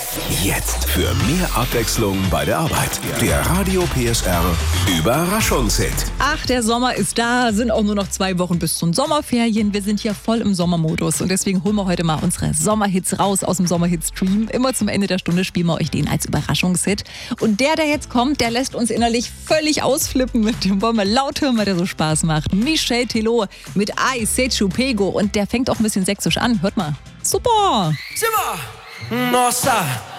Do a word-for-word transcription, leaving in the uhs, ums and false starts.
Jetzt für mehr Abwechslung bei der Arbeit. Der Radio P S R Überraschungshit. Ach, der Sommer ist da, sind auch nur noch zwei Wochen bis zu den Sommerferien. Wir sind hier voll im Sommermodus und deswegen holen wir heute mal unsere Sommerhits raus aus dem Sommerhit-Stream. Immer zum Ende der Stunde spielen wir euch den als Überraschungshit. Und der, der jetzt kommt, der lässt uns innerlich völlig ausflippen. Mit dem wollen wir laut hören, weil der so Spaß macht. Michel Teló mit Ai Sechu Pego und der fängt auch ein bisschen sächsisch an. Hört mal. Super! Simmer! Nossa!